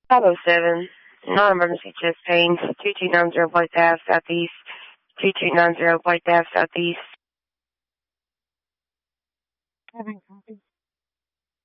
507, non-emergency chest pain, 2290 White Ave Southeast, 2290 White Ave Southeast.